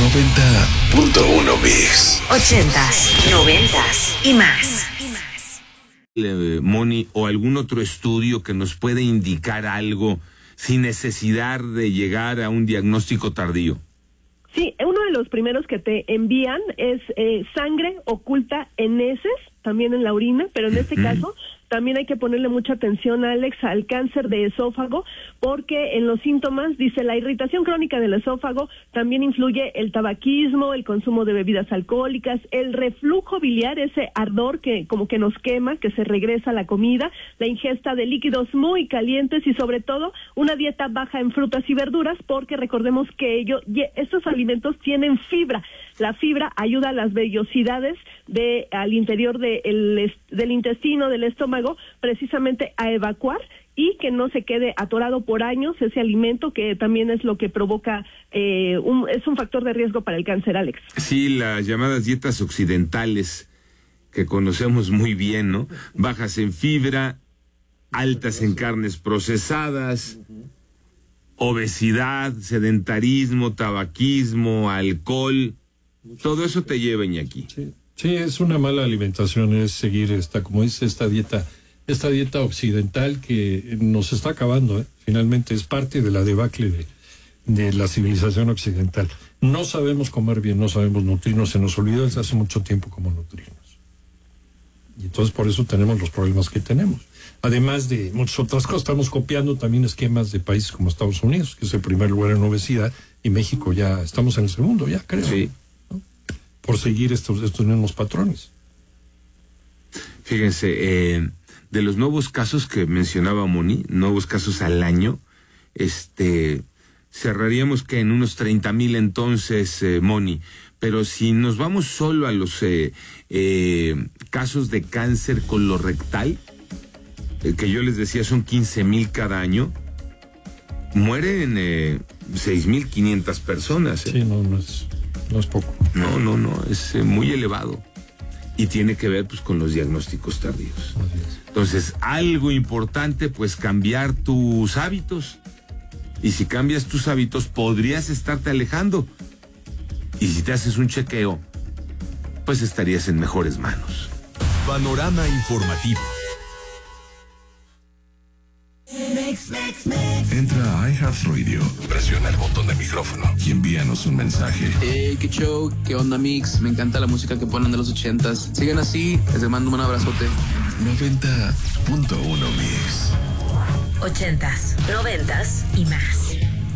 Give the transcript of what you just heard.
90.1 Mix. 80s, 90s y más. Moni, o algún otro estudio que nos pueda indicar algo sin necesidad de llegar a un diagnóstico tardío. Sí, uno de los primeros que te envían es sangre oculta en heces, también en la orina, pero en este caso también hay que ponerle mucha atención, Alex, al cáncer de esófago, porque en los síntomas, dice, la irritación crónica del esófago, también influye el tabaquismo, el consumo de bebidas alcohólicas, el reflujo biliar, ese ardor que como que nos quema, que se regresa a la comida, la ingesta de líquidos muy calientes y sobre todo una dieta baja en frutas y verduras, porque recordemos que estos alimentos tienen fibra. La fibra ayuda a las vellosidades al interior del intestino, del estómago, precisamente a evacuar y que no se quede atorado por años ese alimento, que también es lo que provoca, es un factor de riesgo para el cáncer, Alex. Sí, las llamadas dietas occidentales, que conocemos muy bien, ¿no? Bajas en fibra, altas en carnes procesadas, obesidad, sedentarismo, tabaquismo, alcohol, todo eso te lleva, Iñaki. Sí, es una mala alimentación, es seguir como dice, esta dieta occidental que nos está acabando, finalmente es parte de la debacle de la civilización occidental. No sabemos comer bien, no sabemos nutrirnos, se nos olvidó desde hace mucho tiempo cómo nutrirnos. Y entonces por eso tenemos los problemas que tenemos. Además de muchas otras cosas, estamos copiando también esquemas de países como Estados Unidos, que es el primer lugar en obesidad, y México ya estamos en el segundo, ya creo. Sí. Por seguir estos mismos patrones. Fíjense, de los nuevos casos que mencionaba Moni, nuevos casos al año, cerraríamos que en unos 30,000 entonces, Moni, pero si nos vamos solo a los casos de cáncer colorectal, que yo les decía son 15,000 cada año, mueren 6,500 personas. Sí, no es poco. No, es muy elevado. Y tiene que ver pues con los diagnósticos tardíos. Entonces, algo importante, pues cambiar tus hábitos. Y si cambias tus hábitos, podrías estarte alejando. Y si te haces un chequeo, pues estarías en mejores manos. Panorama informativo. Entra a iHeartRadio, presiona el botón de micrófono y envíanos un mensaje. Qué show, qué onda, Mix. Me encanta la música que ponen de los 80s. Sigan así, les mando un abrazote. 90.1 Mix. 80s, 90s y más.